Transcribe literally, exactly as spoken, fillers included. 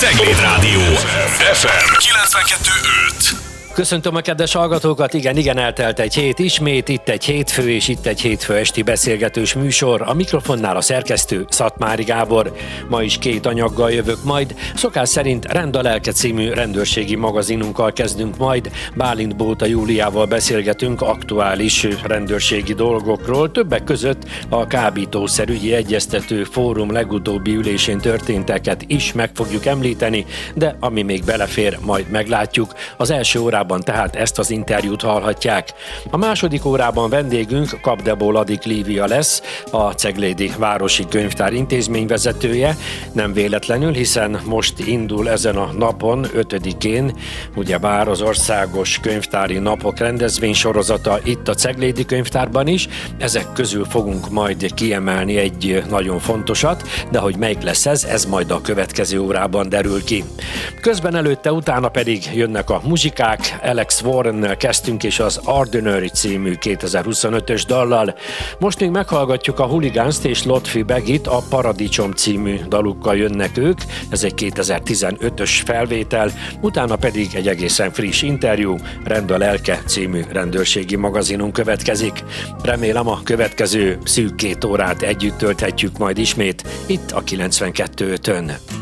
Cegléd Rádió ef em kilencvenkettő öt. Köszöntöm a kedves hallgatókat, igen, igen, eltelt egy hét ismét, itt egy hétfő és itt egy hétfő esti beszélgetős műsor, a mikrofonnál a szerkesztő Szatmári Gábor. Ma is két anyaggal jövök majd, szokás szerint Rend a lelke című rendőrségi magazinunkkal kezdünk majd, Bálint Bóta Júliával beszélgetünk aktuális rendőrségi dolgokról, többek között a kábítószerügyi egyeztető fórum legutóbbi ülésén történteket is meg fogjuk említeni, de ami még belefér, majd meglátjuk. Az első órában tehát ezt az interjút hallhatják. A második órában vendégünk Kapdebó Ladik Lívia lesz, a Ceglédi Városi Könyvtár intézményvezetője. Nem véletlenül, hiszen most indul ezen a napon, ötödikén, ugyebár az Országos Könyvtári Napok rendezvénysorozata itt a Ceglédi Könyvtárban is. Ezek közül fogunk majd kiemelni egy nagyon fontosat, de hogy melyik lesz ez, ez majd a következő órában derül ki. Közben előtte, utána pedig jönnek a muzsikák. Alex Warrennel kezdtünk, és az Ordinary című kétezer-huszonötös dallal. Most még meghallgatjuk a Hooligans-t és Lotfi Begit, a Paradicsom című dalukkal jönnek ők. Ez egy kétezer-tizenötös felvétel, utána pedig egy egészen friss interjú, Rend a lelke című rendőrségi magazinunk következik. Remélem a következő szűk két órát együtt tölthetjük majd ismét itt a kilencvenkettő ötön.